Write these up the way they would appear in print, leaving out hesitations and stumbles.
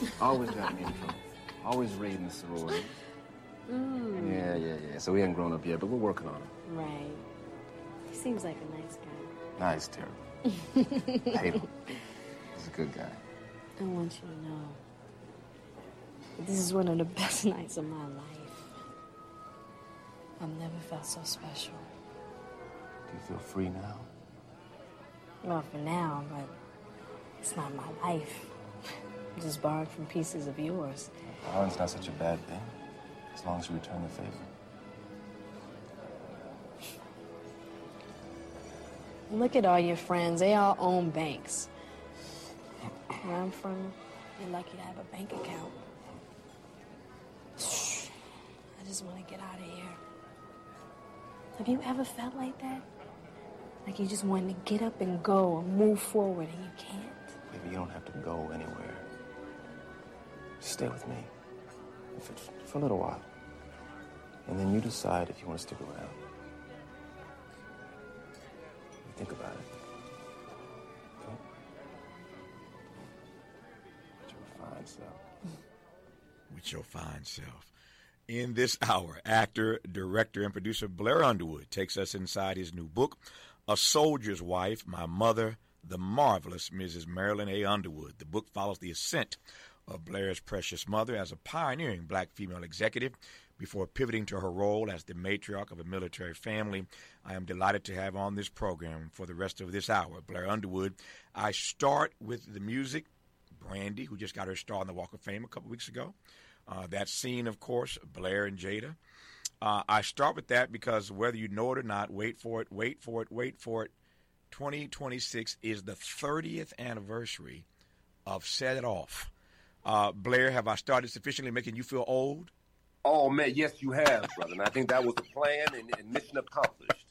Always got me in trouble. Always raiding the sorority. Yeah. So we haven't grown up yet, but we're working on it. Right. He seems like a nice guy. Nice, terrible. I hate him. He's a good guy. I want you to know that this is one of the best nights of my life. I've never felt so special. Do you feel free now? Well, for now, but it's not my life. I'm just borrowed from pieces of yours. Borrowing's not such a bad thing, as long as you return the favor. Look at all your friends. They all own banks. Where I'm from, you're lucky to have a bank account. I just want to get out of here. Have you ever felt like that? Like you just want to get up and go and move forward and you can't? Baby, you don't have to go anywhere. Just stay with me. For a little while. And then you decide if you want to stick around. You think about it. Okay? With your fine self. With your fine self. In this hour, actor, director, and producer Blair Underwood takes us inside his new book, A Soldier's Wife, My Mother, the Marvelous Mrs. Marilyn A. Underwood. The book follows the ascent of Blair's precious mother as a pioneering black female executive before pivoting to her role as the matriarch of a military family. I am delighted to have on this program for the rest of this hour, Blair Underwood. I start with the music. Brandy, who just got her star on the Walk of Fame a couple weeks ago. That scene, of course, Blair and Jada. I start with that because whether you know it or not, wait for it. 2026 is the 30th anniversary of Set It Off. Blair, have I started sufficiently making you feel old? Oh, man, yes, you have, brother. And I think that was the plan and mission accomplished.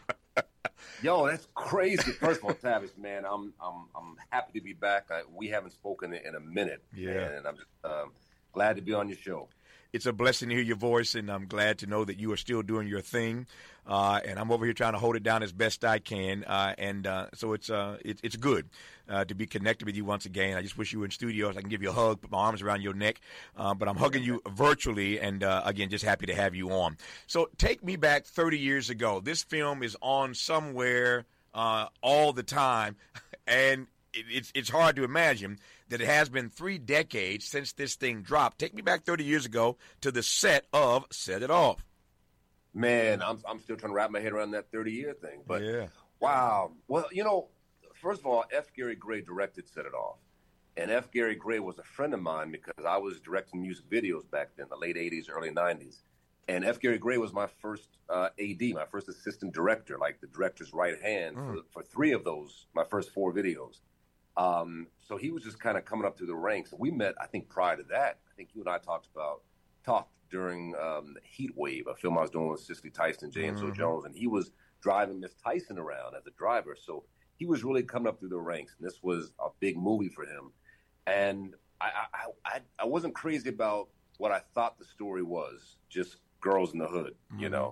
Yo, that's crazy. First of all, Tavis, man, I'm happy to be back. We haven't spoken in a minute. Yeah. Man, and I'm just glad to be on your show. It's a blessing to hear your voice, and I'm glad to know that you are still doing your thing. And I'm over here trying to hold it down as best I can. So it's good to be connected with you once again. I just wish you were in studio so I can give you a hug, put my arms around your neck. But I'm hugging you virtually, and again, just happy to have you on. So take me back 30 years ago. This film is on somewhere all the time, and it's hard to imagine that it has been 3 decades since this thing dropped. Take me back 30 years ago to the set of Set It Off. Man, I'm still trying to wrap my head around that 30-year thing. But, yeah. Wow. Well, first of all, F. Gary Gray directed Set It Off. And F. Gary Gray was a friend of mine because I was directing music videos back then, the late 80s, early 90s. And F. Gary Gray was my first AD, my first assistant director, like the director's right hand for 3 of those, my first 4 videos. So he was just kind of coming up through the ranks. We met, I think, prior to that. I think you and I talked during Heat Wave, a film I was doing with Cicely Tyson and James Earl Jones, and he was driving Miss Tyson around as a driver. So he was really coming up through the ranks, and this was a big movie for him. And I wasn't crazy about what I thought the story was, just girls in the hood, the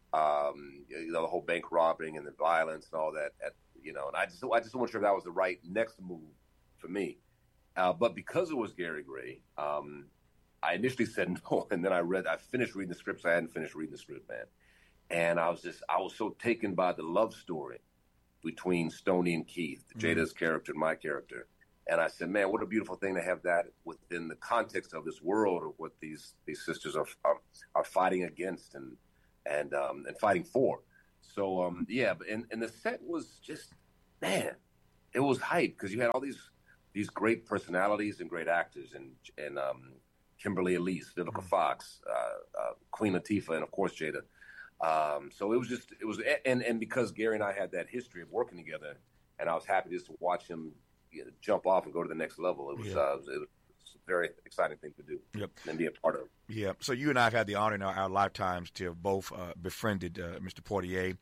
whole bank robbing and the violence and all that. And I just wasn't sure if that was the right next move for me. But because it was Gary Gray, I initially said no, and then I finished reading the script. So I hadn't finished reading the script, man. And I was so taken by the love story between Stoney and Keith, Jada's character and my character. And I said, man, what a beautiful thing to have that within the context of this world of what these sisters are fighting against and fighting for. So, and the set was just, man, it was hype because you had all these great personalities and great actors and Kimberly Elise, Vivica Fox, Queen Latifah, and of course Jada. So and because Gary and I had that history of working together, and I was happy just to watch him jump off and go to the next level. It was a very exciting thing to do and be a part of. Yeah. So you and I have had the honor in our lifetimes to have both befriended Mr. Portier.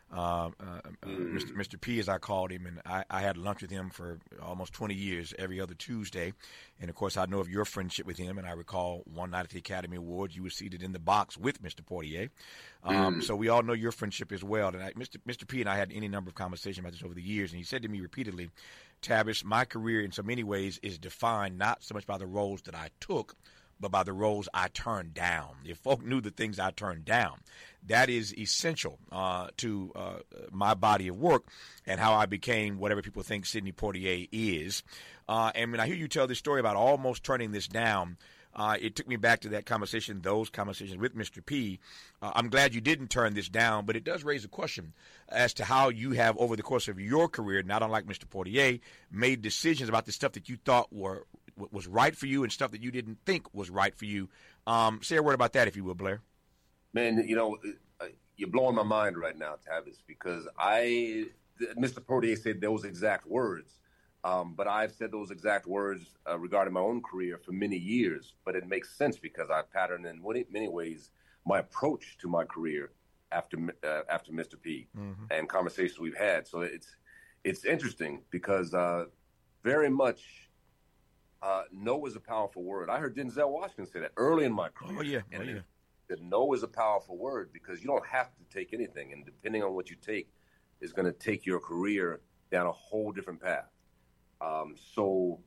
Mr. P, as I called him, and I had lunch with him for almost 20 years every other Tuesday. And, of course, I know of your friendship with him, and I recall one night at the Academy Awards, you were seated in the box with Mr. Portier. So we all know your friendship as well. And Mr. P and I had any number of conversations about this over the years, and he said to me repeatedly, Tavis, my career in so many ways is defined not so much by the roles that I took, but by the roles I turned down. If folk knew the things I turned down, that is essential to my body of work and how I became whatever people think Sidney Poitier is. And when I hear you tell this story about almost turning this down, it took me back to those conversations with Mr. P. I'm glad you didn't turn this down, but it does raise a question as to how you have, over the course of your career, not unlike Mr. Poitier, made decisions about the stuff that you thought was right for you and stuff that you didn't think was right for you. Say a word about that, if you will, Blair. Man, you're blowing my mind right now, Tavis, because Mr. Poitier said those exact words. But I've said those exact words regarding my own career for many years. But it makes sense because I patterned in many ways my approach to my career after Mr. P and conversations we've had. So it's interesting because very much no is a powerful word. I heard Denzel Washington say that early in my career. That no is a powerful word because you don't have to take anything, and depending on what you take is going to take your career down a whole different path. So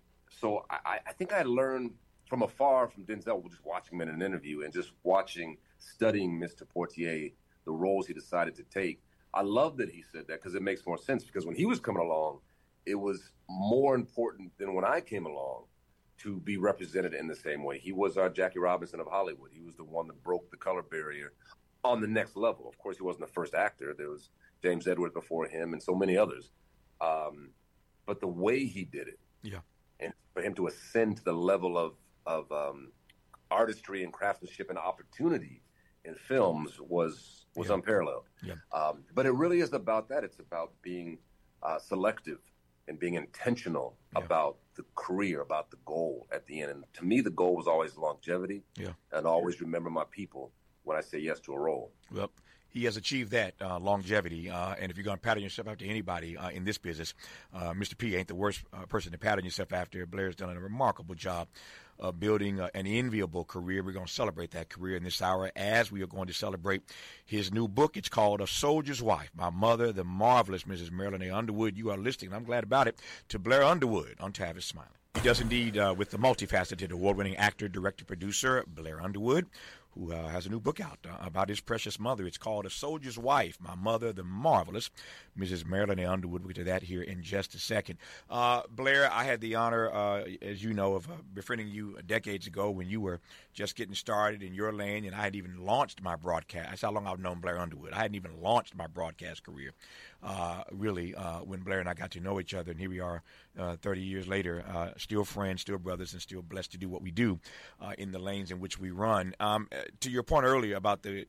I think I learned from afar from Denzel, just watching him in an interview and just studying Mr. Poitier, the roles he decided to take. I love that he said that because it makes more sense, because when he was coming along, it was more important than when I came along to be represented in the same way. He was our Jackie Robinson of Hollywood. He was the one that broke the color barrier on the next level. Of course, he wasn't the first actor. There was James Edwards before him and so many others. But the way he did it, and for him to ascend to the level of artistry and craftsmanship and opportunity in films was unparalleled. But it really is about that. It's about being selective and being intentional about the career, about the goal at the end. And to me, the goal was always longevity and always remember my people when I say yes to a role. Well, he has achieved that longevity. And if you're going to pattern yourself after anybody in this business, Mr. P ain't the worst person to pattern yourself after. Blair's done a remarkable job of building an enviable career. We're going to celebrate that career in this hour as we are going to celebrate his new book. It's called A Soldier's Wife, My Mother, the Marvelous Mrs. Marilyn A. Underwood. You are listening, and I'm glad about it, to Blair Underwood on Tavis Smiley. He does indeed with the multifaceted award-winning actor, director, producer, Blair Underwood, who has a new book out about his precious mother. It's called A Soldier's Wife, My Mother, the Marvelous Mrs. Marilyn A. Underwood. We'll get to that here in just a second. Blair, I had the honor, as you know, of befriending you decades ago when you were just getting started in your lane, and I had even launched my broadcast. That's how long I've known Blair Underwood. I hadn't even launched my broadcast career, really, when Blair and I got to know each other, and here we are 30 years later, still friends, still brothers, and still blessed to do what we do in the lanes in which we run. To your point earlier about the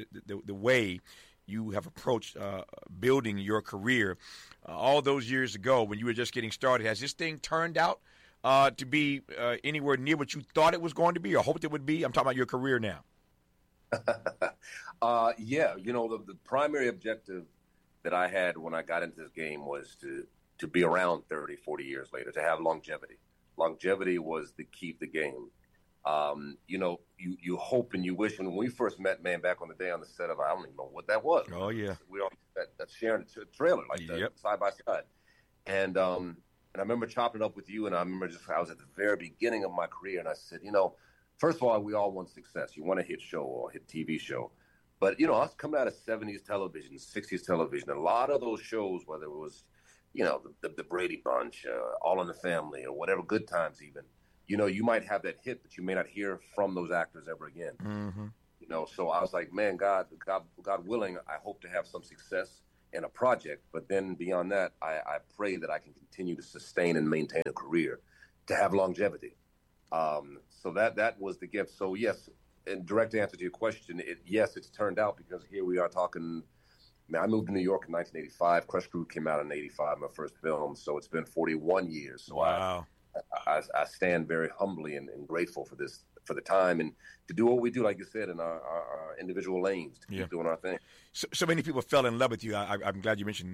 way you have approached building your career all those years ago when you were just getting started, has this thing turned out to be anywhere near what you thought it was going to be or hoped it would be? I'm talking about your career now. The primary objective that I had when I got into this game was to be around 30, 40 years later, to have longevity. Longevity was the key to the game. You hope and you wish. And when we first met, man, back on the day on the set of, I don't even know what that was. Oh, yeah. We all that sharing a trailer, like that, side by side. And I remember chopping it up with you, and I remember I was at the very beginning of my career, and I said, first of all, we all want success. You want a hit show or a hit TV show. But, I was coming out of 70s television, 60s television. A lot of those shows, whether it was, the Brady Bunch, All in the Family, or whatever, Good Times even, you might have that hit, but you may not hear from those actors ever again. Mm-hmm. So I was like, man, God willing, I hope to have some success in a project. But then beyond that, I pray that I can continue to sustain and maintain a career, to have longevity. So that was the gift. So, yes, in direct answer to your question, it's turned out, because here we are talking. I moved to New York in 1985. Crush Groove came out in 85, my first film. So it's been 41 years. So wow. I stand very humbly and grateful for this for the time and to do what we do, like you said, in our individual lanes, to keep doing our thing. So many people fell in love with you. I'm glad you mentioned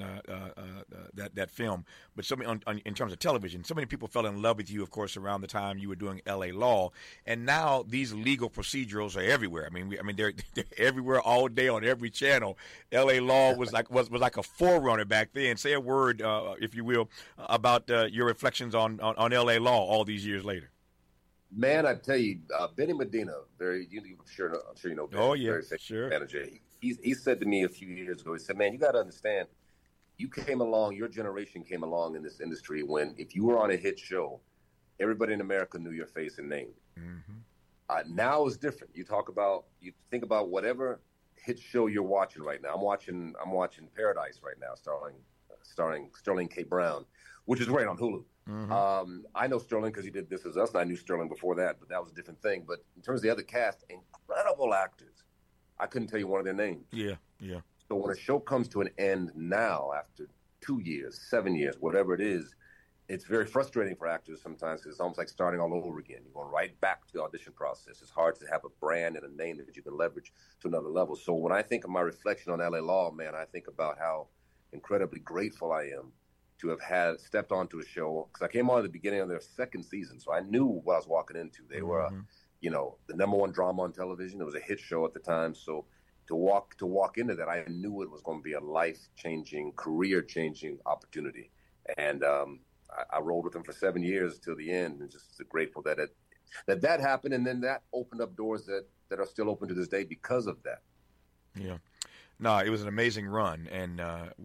that film. But in terms of television, so many people fell in love with you, of course, around the time you were doing L.A. Law, and now these legal procedurals are everywhere. I mean, they're everywhere all day on every channel. L.A. Law was like a forerunner back then. Say a word, if you will, about your reflections on L.A. Law all these years later. Man, I tell you, Benny Medina, I'm sure you know. Benny, oh yeah, very sure. Manager. He said to me a few years ago. He said, "Man, you got to understand. You came along. Your generation came along in this industry when, if you were on a hit show, everybody in America knew your face and name. Mm-hmm. Now it's different. You think about whatever hit show you're watching right now. I'm watching Paradise right now, starring Sterling K. Brown, which is right on Hulu." Mm-hmm. I know Sterling because he did This Is Us, and I knew Sterling before that, but that was a different thing. But in terms of the other cast, incredible actors. I couldn't tell you one of their names. Yeah. So when a show comes to an end now, after 2 years, 7 years, whatever it is, it's very frustrating for actors sometimes because it's almost like starting all over again. You're going right back to the audition process. It's hard to have a brand and a name that you can leverage to another level. So when I think of my reflection on L.A. Law, man, I think about how incredibly grateful I am to have stepped onto a show, because I came on at the beginning of their second season, so I knew what I was walking into. They were, the number one drama on television. It was a hit show at the time, so to walk into that, I knew it was going to be a life-changing, career-changing opportunity, and I rolled with them for 7 years till the end, and just grateful that that happened, and then that opened up doors that are still open to this day because of that. Yeah, no, it was an amazing run, and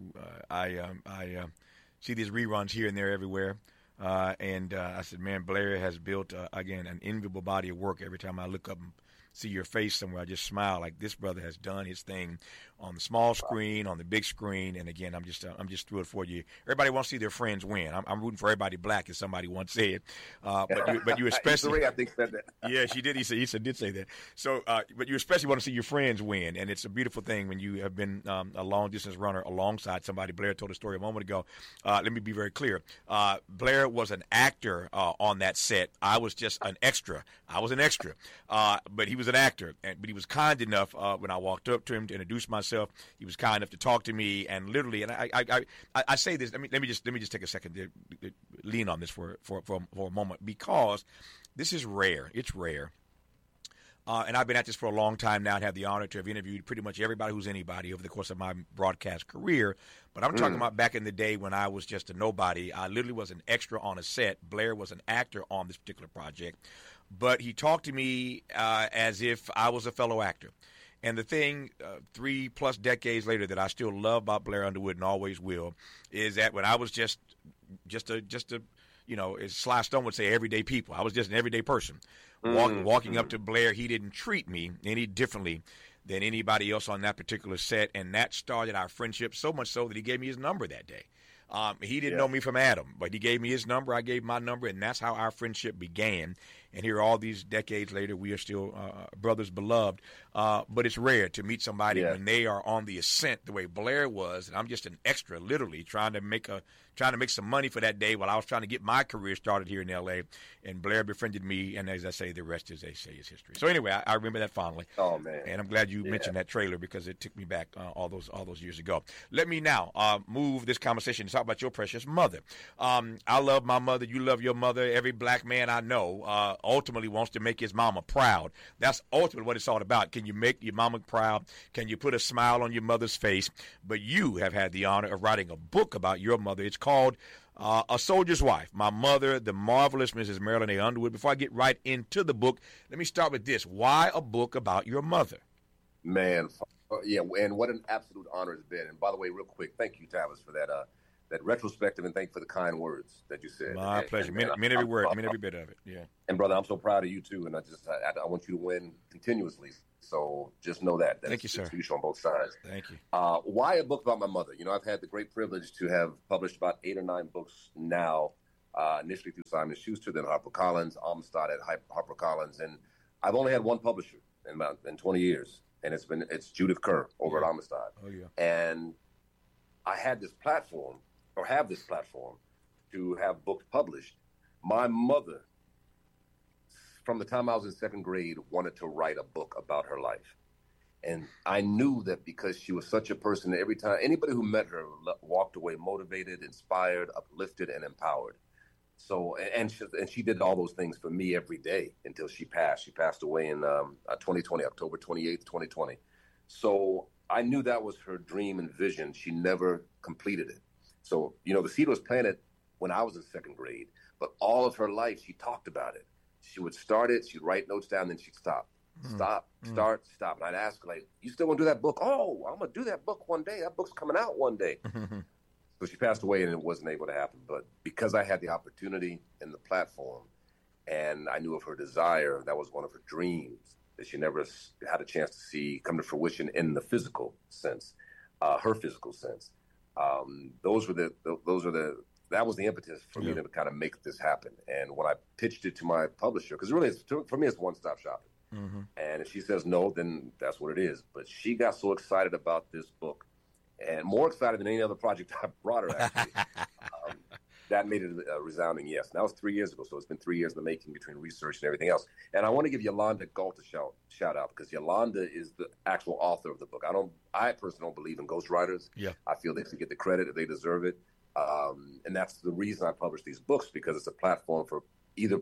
I see these reruns here and there everywhere. And I said, man, Blair has built, again, an enviable body of work. Every time I look up and see your face somewhere, I just smile like this brother has done his thing on the small screen, on the big screen. And again, I'm just thrilled for you. Everybody wants to see their friends win. I'm rooting for everybody black, as somebody once said. But you especially, I think said that. Yeah, she did. He did say that. So, but you especially want to see your friends win, and it's a beautiful thing when you have been a long distance runner alongside somebody. Blair told a story a moment ago. Let me be very clear. Blair was an actor on that set. I was just an extra. But he was an actor, but he was kind enough when I walked up to him to introduce myself. He was kind enough to talk to me, and literally, and I say this. Let me just take a second to lean on this for a moment, because this is rare. It's rare. And I've been at this for a long time now and have the honor to have interviewed pretty much everybody who's anybody over the course of my broadcast career. But I'm talking about back in the day when I was just a nobody. I literally was an extra on a set. Blair was an actor on this particular project. But he talked to me as if I was a fellow actor. And the thing, 3+ decades later, that I still love about Blair Underwood and always will, is that when I was just a as Sly Stone would say, everyday people. I was just an everyday person. Walking up to Blair, he didn't treat me any differently than anybody else on that particular set, and that started our friendship, so much so that he gave me his number that day. He didn't know me from Adam, but he gave me his number, I gave my number, and that's how our friendship began. And here, all these decades later, we are still brothers beloved. But it's rare to meet somebody when they are on the ascent the way Blair was, and I'm just an extra, literally trying to make some money for that day while I was trying to get my career started here in L.A. And Blair befriended me, and as I say, the rest, as they say, is history. So anyway, I remember that fondly. Oh man! And I'm glad you mentioned that trailer, because it took me back all those years ago. Let me now move this conversation to talk about your precious mother. I love my mother. You love your mother. Every black man I know ultimately wants to make his mama proud. That's ultimately what it's all about. Can you make your mama proud? Can you put a smile on your mother's face? But you have had the honor of writing a book about your mother. It's called A Soldier's Wife, My Mother, the Marvelous Mrs. Marilyn A. Underwood. Before I get right into the book, let me start with this. Why a book about your mother? Man, and what an absolute honor it's been. And by the way, real quick, thank you, Tavis, for that retrospective, and thank you for the kind words that you said. My pleasure. Mean every word, mean every bit of it. Yeah. And brother, I'm so proud of you too, and I want you to win continuously. So just know that. Thank you, sir. It's on both sides. Thank you. Why a book about my mother? I've had the great privilege to have published about 8 or 9 books now. Initially through Simon & Schuster, then HarperCollins, Amistad at HarperCollins, and I've only had one publisher in 20 years, and it's Judith Kerr over at Amistad. Oh yeah. And I have this platform to have books published. My mother from the time I was in second grade, wanted to write a book about her life. And I knew that because she was such a person that every time anybody who met her walked away motivated, inspired, uplifted, and empowered. So, and she did all those things for me every day until she passed. She passed away in 2020, October 28th, 2020. So I knew that was her dream and vision. She never completed it. So, the seed was planted when I was in second grade, but all of her life, she talked about it. She would start it, she'd write notes down, then she'd stop. Stop, start, stop. And I'd ask her, like, you still want to do that book? Oh, I'm going to do that book one day. That book's coming out one day. So she passed away and it wasn't able to happen. But because I had the opportunity and the platform and I knew of her desire, that was one of her dreams that she never had a chance to see come to fruition in the physical sense, her physical sense. That was the impetus for me to kind of make this happen. And when I pitched it to my publisher, because really, for me, it's one-stop shopping. And if she says no, then that's what it is. But she got so excited about this book, and more excited than any other project I brought her, actually. That made it a resounding yes. And that was 3 years ago, so it's been 3 years in the making between research and everything else. And I want to give Yolanda Galt a shout out, because Yolanda is the actual author of the book. I personally don't believe in ghostwriters. Yeah. I feel they should get the credit if they deserve it. And that's the reason I publish these books, because it's a platform for either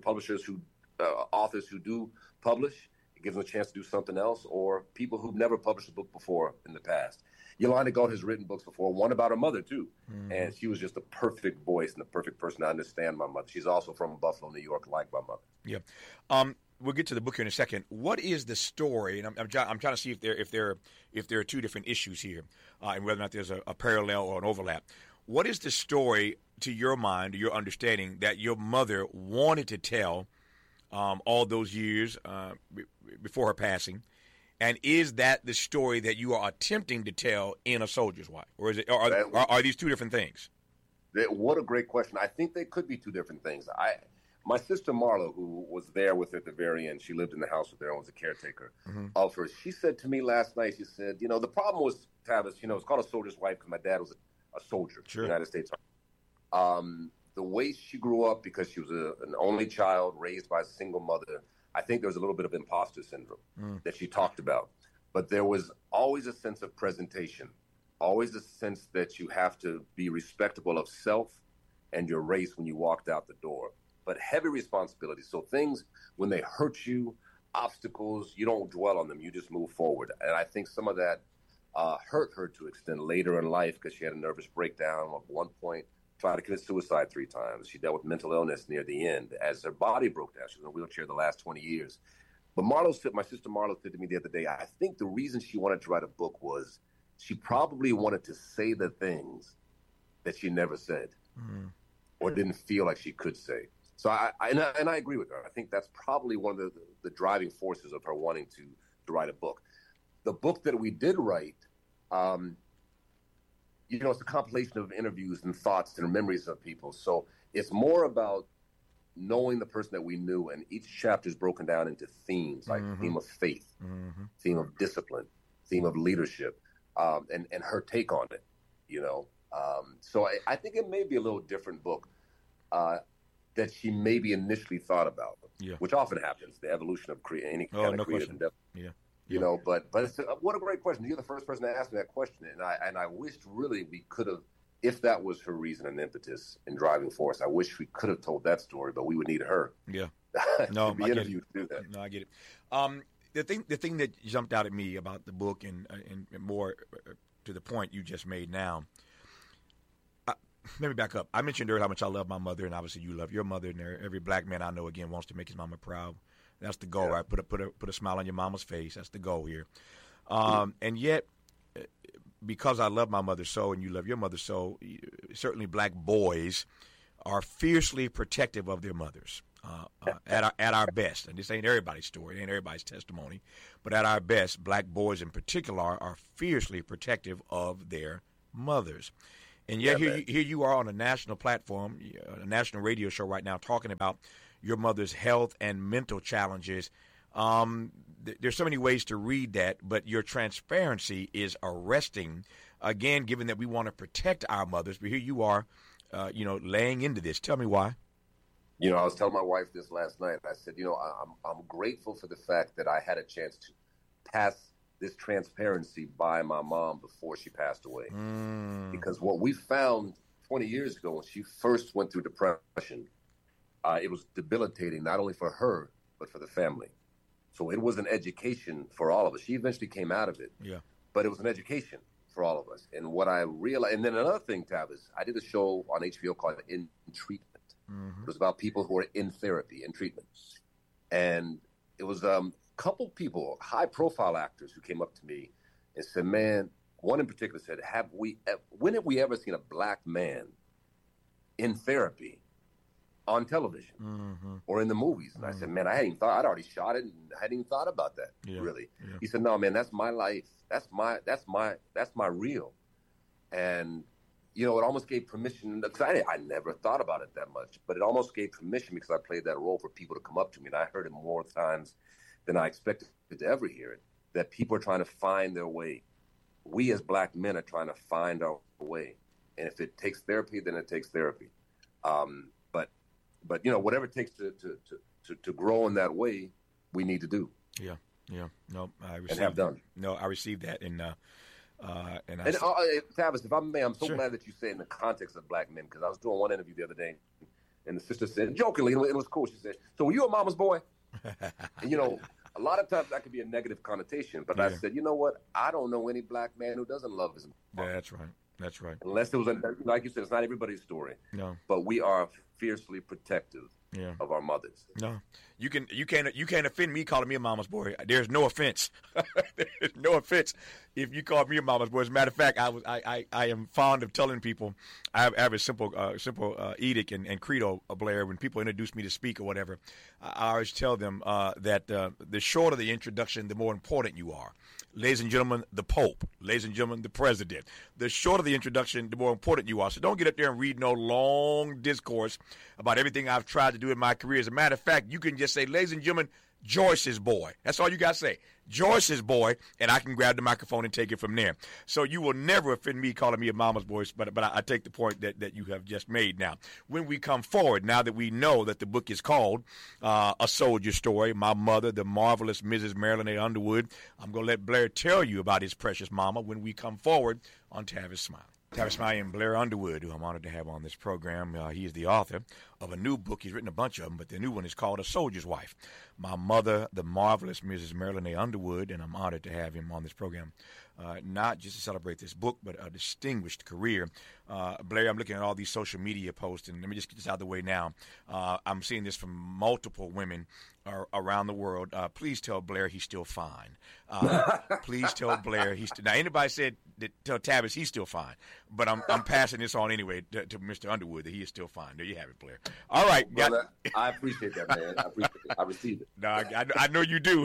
authors who do publish. It gives them a chance to do something else, or people who've never published a book before in the past. Yolanda Galt has written books before, one about her mother, too. And she was just the perfect voice and the perfect person to understand my mother. She's also from Buffalo, New York, like my mother. Yeah. We'll get to the book here in a second. What is the story? And I'm trying to see if there are two different issues here, and whether or not there's a parallel or an overlap. What is the story, to your mind, to your understanding, that your mother wanted to tell all those years before her passing? And is that the story that you are attempting to tell in A Soldier's Wife? Or are these two different things? What a great question. I think they could be two different things. My sister Marla, who was there with her at the very end, she lived in the house with her and was a caretaker of her. She said to me last night, she said, the problem was, Tavis, it's called A Soldier's Wife because my dad was a soldier in the United States Army. The way she grew up, because she was an only child raised by a single mother, I think there was a little bit of imposter syndrome that she talked about. But there was always a sense of presentation, always a sense that you have to be respectable of self and your race when you walked out the door. But heavy responsibility. So things, when they hurt you, obstacles, you don't dwell on them. You just move forward. And I think some of that hurt her to extend later in life, because she had a nervous breakdown at one point, tried to commit suicide 3 times. She dealt with mental illness near the end as her body broke down. She was in a wheelchair the last 20 years. But my sister Marlo said to me the other day, I think the reason she wanted to write a book was she probably wanted to say the things that she never said or didn't feel like she could say. So I agree with her. I think that's probably one of the driving forces of her wanting to write a book. The book that we did write, it's a compilation of interviews and thoughts and memories of people. So it's more about knowing the person that we knew, and each chapter is broken down into themes, like theme of faith, theme of discipline, theme of leadership, and her take on it, So I think it may be a little different book that she maybe initially thought about, which often happens, the evolution of any kind of creative endeavor. But it's what a great question. You're the first person to ask me that question, and I wished really we could have, if that was her reason and impetus and driving force. I wish we could have told that story, but we would need her. Yeah, to be interviewed to do that. No, I get it. The thing that jumped out at me about the book, and more to the point you just made now. Let me back up. I mentioned earlier how much I love my mother, and obviously you love your mother, and every black man I know again wants to make his mama proud. That's the goal, right? Put a smile on your mama's face. That's the goal here. And yet, because I love my mother so, and you love your mother so, certainly black boys are fiercely protective of their mothers at our best. And this ain't everybody's story, it ain't everybody's testimony, but at our best, black boys in particular are fiercely protective of their mothers. And yet here you are on a national platform, a national radio show right now, talking about your mother's health and mental challenges. There's so many ways to read that, but your transparency is arresting. Again, given that we want to protect our mothers, but here you are, laying into this. Tell me why. You know, I was telling my wife this last night. I said, you know, I'm grateful for the fact that I had a chance to pass this transparency by my mom before she passed away. Because what we found 20 years ago when she first went through depression, it was debilitating, not only for her, but for the family. So it was an education for all of us. She eventually came out of it. Yeah. But it was an education for all of us. And what I realized, and then another thing, Tavis, I did a show on HBO called In Treatment. It was about people who are in therapy, in treatment. And it was a couple people, high-profile actors, who came up to me and said, man, one in particular said, when have we ever seen a black man in therapy on television or in the movies? And I said, man, I'd already shot it and I hadn't even thought about that, really. Yeah. He said, no, man, that's my life. That's my real. And, you know, it almost gave permission, because I never thought about it that much, but it almost gave permission because I played that role for people to come up to me. And I heard it more times than I expected to ever hear it, that people are trying to find their way. We as black men are trying to find our way. And if it takes therapy, then it takes therapy. But you know, whatever it takes to grow in that way, we need to do. Yeah. No, I received, and have done. No, I received that, Tavis, if I may, I'm so Sure. glad that you say it in the context of black men, because I was doing one interview the other day, and the sister said, jokingly, and it was cool. She said, "So were you a mama's boy?" And you know, a lot of times that could be a negative connotation, but I said, you know what? I don't know any black man who doesn't love his mom. That's right. Unless it was, like you said, it's not everybody's story. No. But we are fiercely protective of our mothers. No. You can't offend me calling me a mama's boy. There's no offense. There's no offense if you call me a mama's boy. As a matter of fact, I am fond of telling people, I have a simple edict and credo, Blair. When people introduce me to speak or whatever, I always tell them that the shorter the introduction, the more important you are. Ladies and gentlemen, the Pope. Ladies and gentlemen, the President. The shorter the introduction, the more important you are. So don't get up there and read no long discourse about everything I've tried to do in my career. As a matter of fact, you can just say, ladies and gentlemen, Joyce's boy. That's all you got to say. Joyce's boy, and I can grab the microphone and take it from there. So you will never offend me calling me a mama's boy, but I take the point that you have just made now. When we come forward, now that we know that the book is called A Soldier Story, My Mother, the Marvelous Mrs. Marilyn A. Underwood, I'm going to let Blair tell you about his precious mama when we come forward on Tavis Smiley. Tavis Smiley and Blair Underwood, who I'm honored to have on this program. He is the author of a new book. He's written a bunch of them, but the new one is called A Soldier's Wife. My Mother, the Marvelous Mrs. Marilyn A. Underwood, and I'm honored to have him on this program, not just to celebrate this book, but a distinguished career. Blair, I'm looking at all these social media posts, and let me just get this out of the way now. I'm seeing this from multiple women around the world. Please tell Blair he's still fine. Please tell Blair he's still. Now, anybody said that, tell Tavis he's still fine, but I'm passing this on anyway to Mr. Underwood that he is still fine. There you have it, Blair. All right, brother. I appreciate that, man. I appreciate it. I received it. No, I know you do.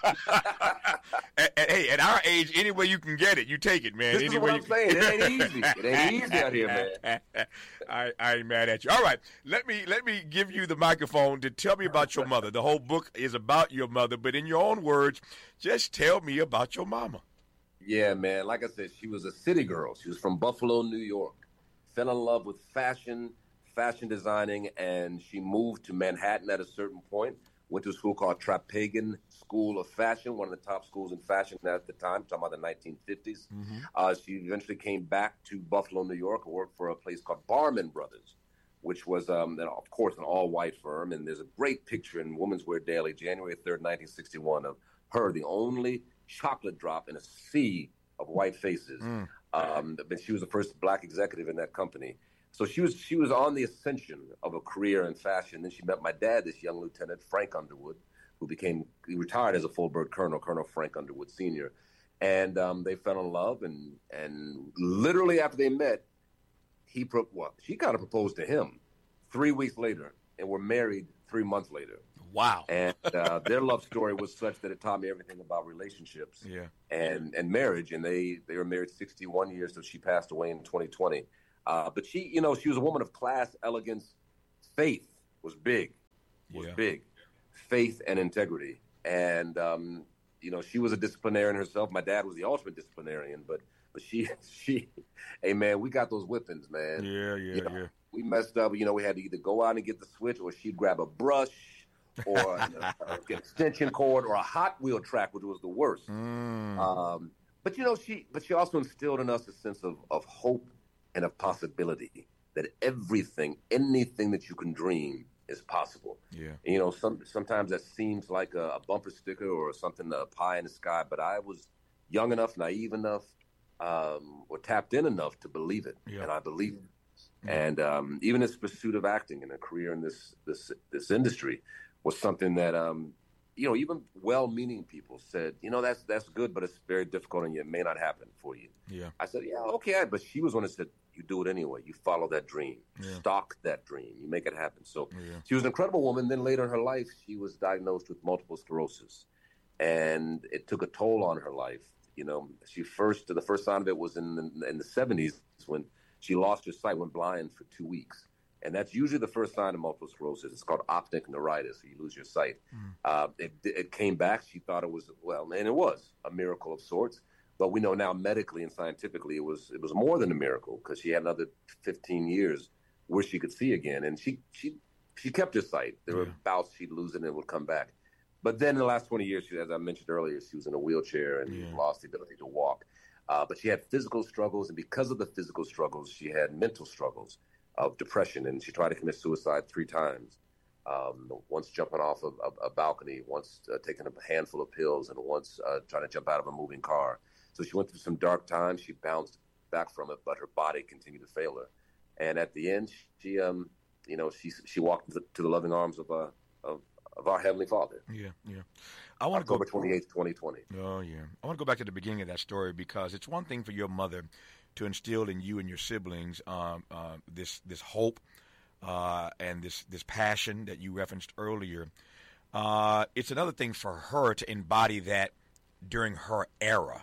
Hey, at our age, any way you can get it, you take it, man. This is what I'm saying. It ain't easy. It ain't easy out here, man. I ain't mad at you. All right, let me give you the microphone to tell me about your mother. The whole book is about your mother, but in your own words, just tell me about your mama. Yeah, man. Like I said, she was a city girl. She was from Buffalo, New York. Fell in love with fashion designing, and she moved to Manhattan at a certain point. Went to a school called Trapegan School of Fashion, one of the top schools in fashion at the time, talking about the 1950s. She eventually came back to Buffalo, New York, and worked for a place called Barman Brothers, which was, of course, an all-white firm. And there's a great picture in Women's Wear Daily, January 3rd, 1961, of her, the only chocolate drop in a sea of white faces. But she was the first black executive in that company. So she was on the ascension of a career in fashion. Then she met my dad, this young lieutenant, Frank Underwood, he retired as a full-bird colonel, Colonel Frank Underwood Sr. And they fell in love, and literally after they met, she kind of proposed to him 3 weeks later, and were married 3 months later. Wow. And their love story was such that it taught me everything about relationships and marriage. And they were married 61 years, so she passed away in 2020. But she was a woman of class, elegance. Faith was big, big. Faith and integrity. And, she was a disciplinarian herself. My dad was the ultimate disciplinarian, but she, hey man, we got those whippings, man. Yeah. we messed up. You know, we had to either go out and get the switch, or she'd grab a brush, or get extension cord, or a Hot Wheel track, which was the worst. But you know, she also instilled in us a sense of hope and of possibility, that anything that you can dream is possible. Yeah. And, you know, sometimes that seems like a bumper sticker or something, a pie in the sky, but I was young enough, naive enough, or tapped in enough to believe it. Yeah. And I believe it. And even this pursuit of acting and a career in this industry was something that, you know, even well-meaning people said, you know, that's good, but it's very difficult and it may not happen for you. Yeah. I said, yeah, okay. But she was one that said, you do it anyway. You follow that dream. Yeah. Stalk that dream. You make it happen. So Yeah. she was an incredible woman. Then later in her life, she was diagnosed with multiple sclerosis. And it took a toll on her life. You know, the first sign of it was in the 70s, when she lost her sight, went blind for 2 weeks. And that's usually the first sign of multiple sclerosis. It's called optic neuritis, so you lose your sight. It came back. She thought it was, and it was a miracle of sorts. But we know now medically and scientifically it was more than a miracle, because she had another 15 years where she could see again. And she kept her sight. There were bouts she'd lose it and it would come back. But then in the last 20 years, as I mentioned earlier, she was in a wheelchair and lost the ability to walk. But she had physical struggles, and because of the physical struggles, she had mental struggles of depression, and she tried to commit suicide 3 times. Once jumping off a balcony, once taking a handful of pills, and once trying to jump out of a moving car. So she went through some dark times. She bounced back from it, but her body continued to fail her. And at the end, she walked to the loving arms of our Heavenly Father. Yeah. I want to go October 28th, 2020. Oh, yeah. I want to go back to the beginning of that story, because it's one thing for your mother to instill in you and your siblings this hope and this passion that you referenced earlier. It's another thing for her to embody that during her era.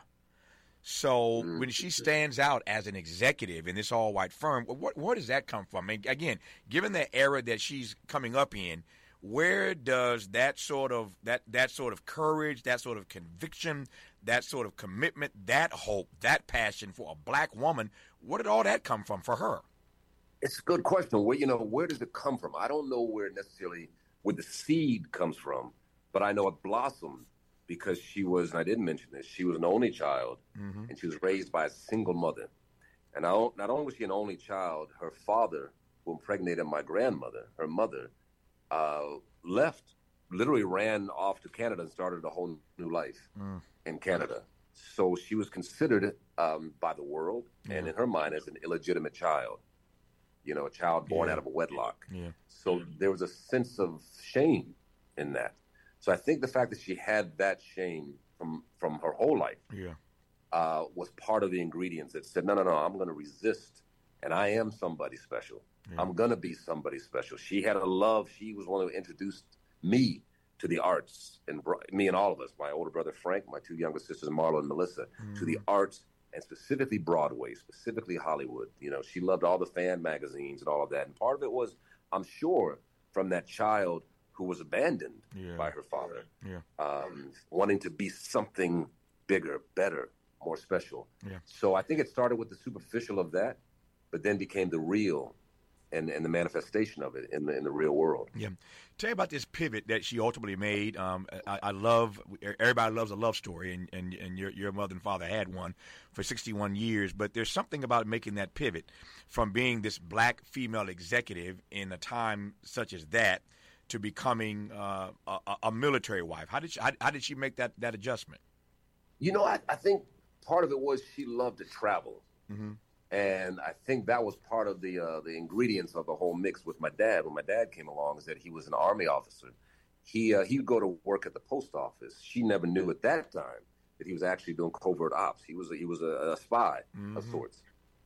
So when she stands out as an executive in this all-white firm, where does that come from? And again, given the era that she's coming up in, where does that sort of courage, that sort of conviction, that sort of commitment, that hope, that passion for a black woman, where did all that come from for her? It's a good question. Where does it come from? I don't know where the seed comes from, but I know it blossomed because she was, and I didn't mention this, she was an only child, and she was raised by a single mother. And not only was she an only child, her father, who impregnated my grandmother, her mother, literally ran off to Canada and started a whole new life in Canada. So she was considered by the world, and in her mind, as an illegitimate child, a child born out of a wedlock. Yeah. So there was a sense of shame in that. So I think the fact that she had that shame from her whole life was part of the ingredients that said, no, I'm going to resist, and I am somebody special. Yeah. I'm going to be somebody special. She had a love. She was one who introduced me to the arts, and me and all of us, my older brother Frank, my 2 younger sisters, Marla and Melissa, to the arts, and specifically Broadway, specifically Hollywood. She loved all the fan magazines and all of that. And part of it was, I'm sure, from that child who was abandoned by her father, wanting to be something bigger, better, more special. Yeah. So I think it started with the superficial of that, but then became the real and the manifestation of it in the real world. Yeah. Tell me about this pivot that she ultimately made. I love, everybody loves a love story, and your mother and father had one for 61 years, but there's something about making that pivot from being this black female executive in a time such as that to becoming a military wife. How did she make that adjustment? I think part of it was she loved to travel. Mm-hmm. And I think that was part of the ingredients of the whole mix with my dad. When my dad came along, is that he was an Army officer. He would go to work at the post office. She never knew at that time that he was actually doing covert ops. He was a spy of sorts.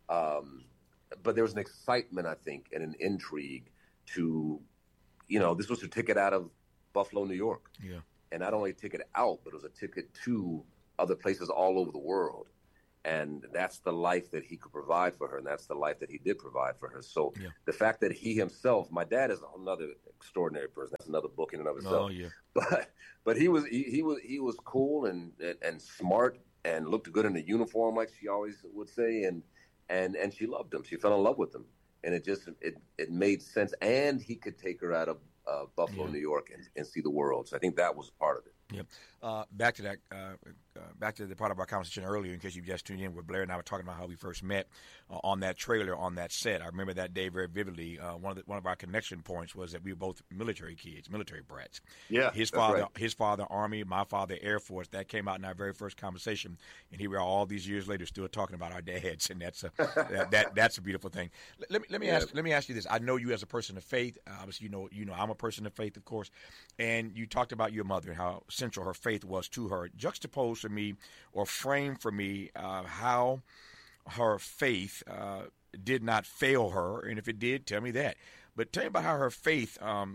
But there was an excitement, I think, and an intrigue to, this was a ticket out of Buffalo, New York. Yeah. And not only a ticket out, but it was a ticket to other places all over the world. And that's the life that he could provide for her, and that's the life that he did provide for her. So the fact that he himself, my dad is another extraordinary person. That's another book in and of itself. Oh, yeah. But he was cool and smart and looked good in a uniform, like she always would say, and she loved him. She fell in love with him. and it made sense. And he could take her out of Buffalo, Yeah. New York, and see the world. So I think that was part of it. Yep. Back to that. Back to the part of our conversation earlier, in case you just tuned in, where Blair and I were talking about how we first met on that trailer, on that set. I remember that day very vividly. One of our connection points was that we were both military kids, military brats. Yeah, His that's father, right. his father, Army, my father, Air Force. That came out in our very first conversation, and here we are all these years later, still talking about our dads, and that's that's a beautiful thing. Let me ask you this. I know you as a person of faith. Obviously, you know I'm a person of faith, of course, and you talked about your mother and how central her faith was to her. Juxtapose for me, or frame for me, how her faith did not fail her, and if it did, tell me that. But tell me about how her faith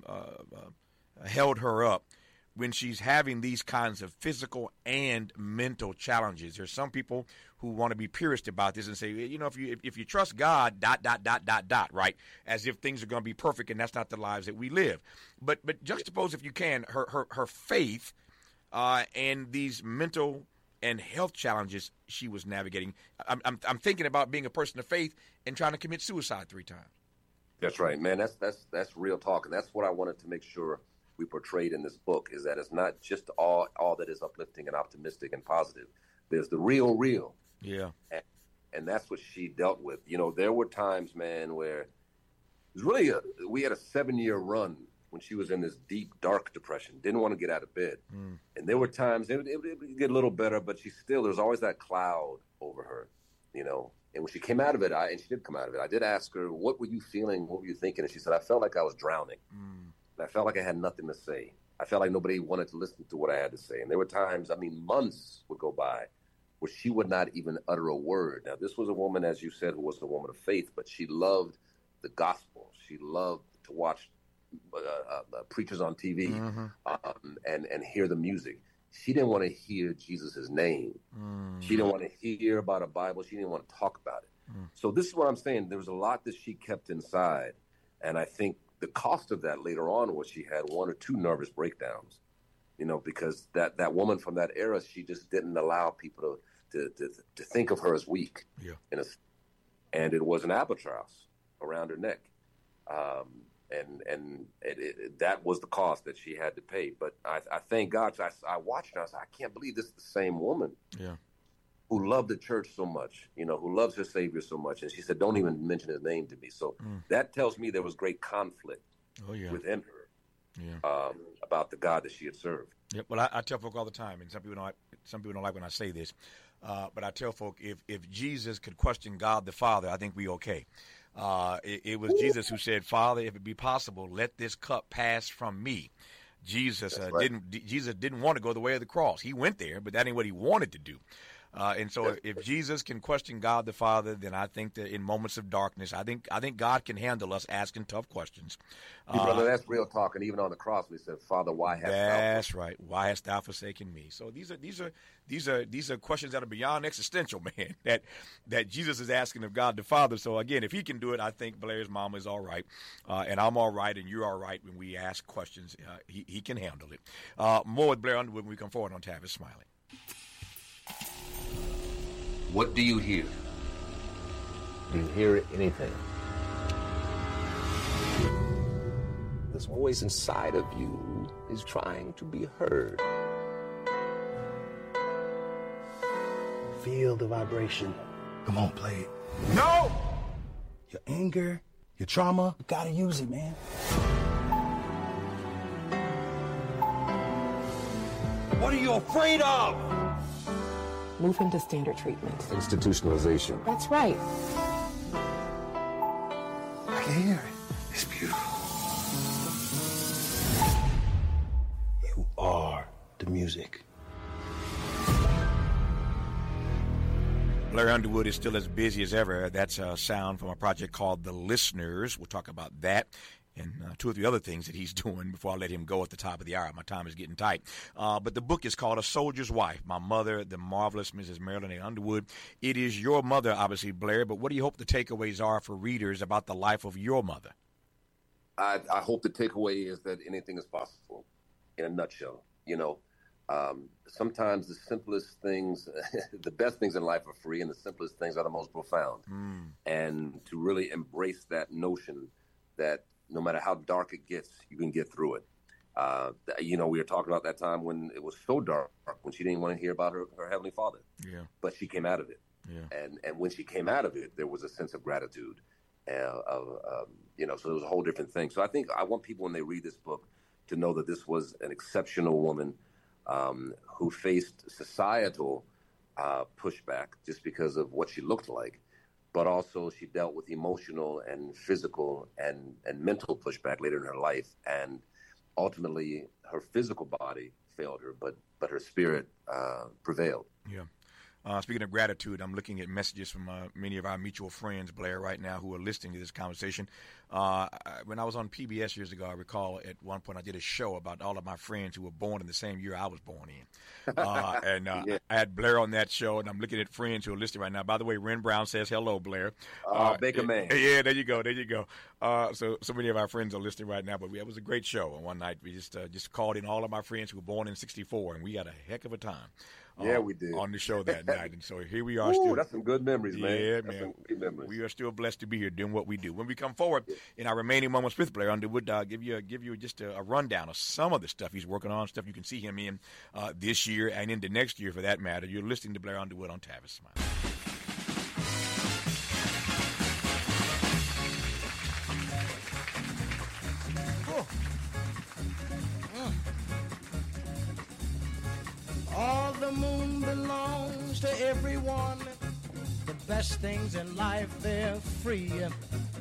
held her up when she's having these kinds of physical and mental challenges. There's some people who want to be purist about this and say, you know, if you trust God, ... right, as if things are going to be perfect, and that's not the lives that we live. But juxtapose, if you can, her faith and these mental and health challenges she was navigating. I'm thinking about being a person of faith and trying to commit suicide 3 times. That's right, man. That's real talk, and that's what I wanted to make sure we portrayed in this book, is that it's not just all that is uplifting and optimistic and positive. There's the real. Yeah. And that's what she dealt with. You know, there were times, man, where it was really we had a 7-year run when she was in this deep, dark depression, didn't want to get out of bed. And there were times it would get a little better, but there was always that cloud over her, you know. And when she came out of it, and she did come out of it, I did ask her, what were you feeling? What were you thinking? And she said, I felt like I was drowning. And I felt like I had nothing to say. I felt like nobody wanted to listen to what I had to say. And there were times, months would go by where she would not even utter a word. Now, this was a woman, as you said, who was a woman of faith, but she loved the gospel. She loved to watch preachers on TV and hear the music. She didn't want to hear Jesus' name. She didn't want to hear about a Bible. She didn't want to talk about it. So this is what I'm saying. There was a lot that she kept inside. And I think the cost of that later on was she had 1 or 2 nervous breakdowns, you know, because that woman from that era, she just didn't allow people to think of her as weak. Yeah. And it was an albatross around her neck. That was the cost that she had to pay. But I thank God. I watched her. I said, I can't believe this is the same woman who loved the church so much, you know, who loves her Savior so much. And she said, don't even mention his name to me. So that tells me there was great conflict within her about the God that she had served. Yeah, well, I tell folk all the time, and some people don't like when I say this, but I tell folk, if Jesus could question God the Father, I think we okay. It was Jesus who said, Father, if it be possible, let this cup pass from me. Jesus didn't want to go the way of the cross. He went there, but that ain't what he wanted to do. And so if Jesus can question God the Father, then I think that in moments of darkness, I think God can handle us asking tough questions. Brother, that's real talk. And even on the cross, we said, Father, why hast thou? That's right. Why hast thou forsaken me? So these are questions that are beyond existential, man, that Jesus is asking of God the Father. So again, if he can do it, I think Blair's mama is all right. And I'm all right, and you're all right when we ask questions. He can handle it. More with Blair Underwood when we come forward on Tavis Smiley. What do you hear? Do you hear anything? This voice inside of you is trying to be heard. Feel the vibration. Come on, play it. No! Your anger, your trauma, you gotta use it, man. What are you afraid of? Move him to standard treatment. Institutionalization. That's right. I can hear it. It's beautiful. You are the music. Blair Underwood is still as busy as ever. That's a sound from a project called The Listeners. We'll talk about that and 2 or 3 other things that he's doing before I let him go at the top of the hour. My time is getting tight. But the book is called A Soldier's Wife, My Mother, the Marvelous Mrs. Marilyn A. Underwood. It is your mother, obviously, Blair, but what do you hope the takeaways are for readers about the life of your mother? I hope the takeaway is that anything is possible, in a nutshell. You know, Sometimes the simplest things, the best things in life are free, and the simplest things are the most profound. And to really embrace that notion that no matter how dark it gets, you can get through it. We were talking about that time when it was so dark, when she didn't want to hear about her Heavenly Father. Yeah. But she came out of it. Yeah. And when she came out of it, there was a sense of gratitude. So it was a whole different thing. So I think I want people, when they read this book, to know that this was an exceptional woman who faced societal pushback just because of what she looked like, but also she dealt with emotional and physical and mental pushback later in her life, and ultimately her physical body failed her, but her spirit prevailed. Yeah. Speaking of gratitude, I'm looking at messages from many of our mutual friends, Blair, right now, who are listening to this conversation. When I was on PBS years ago, I recall at one point I did a show about all of my friends who were born in the same year I was born in. I had Blair on that show, and I'm looking at friends who are listening right now. By the way, Ren Brown says hello, Blair. Baker Man. Yeah, there you go. So many of our friends are listening right now, but it was a great show. And one night we just called in all of my friends who were born in '64, and we had a heck of a time. Yeah, we did. On the show that night. And so here we are. That's some good memories, man. Yeah, that's man. Some good memories. We are still blessed to be here doing what we do. When we come forward in our remaining moments with Blair Underwood, give you just a rundown of some of the stuff he's working on, stuff you can see him in this year and into next year for that matter. You're listening to Blair Underwood on Tavis Smile. All the moon belongs to everyone. The best things in life, they're free.